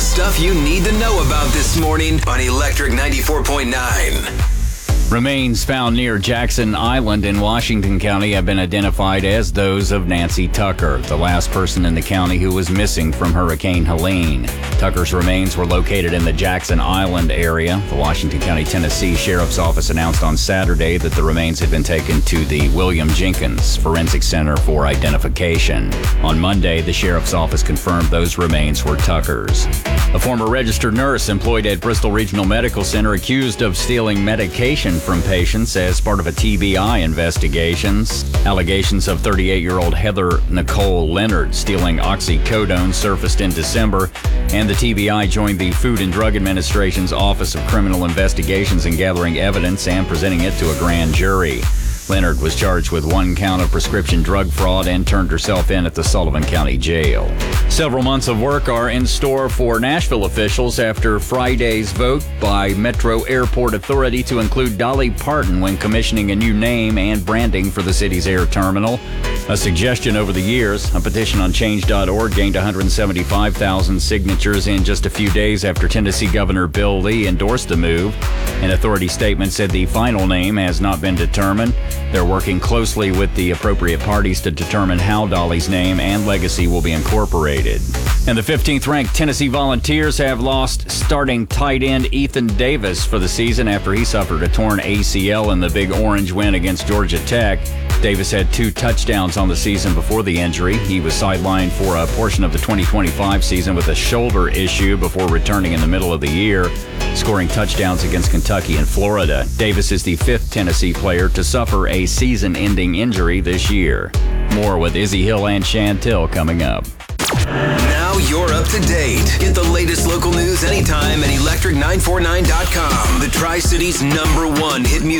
stuff you need to know about this morning on Electric 94.9. Remains found near Jackson Island in Washington County have been identified as those of Nancy Tucker, the last person in the county who was missing from Hurricane Helene. Tucker's remains were located in the Jackson Island area. The Washington County, Tennessee Sheriff's Office announced on Saturday that the remains had been taken to the William Jenkins Forensic Center for identification. On Monday, the Sheriff's Office confirmed those remains were Tucker's. A former registered nurse employed at Bristol Regional Medical Center accused of stealing medication from patients as part of a TBI investigations. Allegations of 38-year-old Heather Nicole Leonard stealing oxycodone surfaced in December, and the TBI joined the Food and Drug Administration's Office of Criminal Investigations in gathering evidence and presenting it to a grand jury. Leonard was charged with one count of prescription drug fraud and turned herself in at the Sullivan County Jail. Several months of work are in store for Nashville officials after Friday's vote by Metro Airport Authority to include Dolly Parton when commissioning a new name and branding for the city's air terminal. A suggestion over the years, a petition on change.org gained 175,000 signatures in just a few days after Tennessee Governor Bill Lee endorsed the move. An authority statement said the final name has not been determined. They're working closely with the appropriate parties to determine how Dolly's name and legacy will be incorporated. And the 15th-ranked Tennessee Volunteers have lost starting tight end Ethan Davis for the season after he suffered a torn ACL in the Big Orange win against Georgia Tech. Davis had 2 touchdowns on the season before the injury. He was sidelined for a portion of the 2025 season with a shoulder issue before returning in the middle of the year, scoring touchdowns against Kentucky and Florida. Davis is the 5th Tennessee player to suffer a season-ending injury this year. More with Izzy Hill and Chantel coming up. Now you're up to date. Get the latest local news anytime at electric949.com. The Tri-City's #1 hit music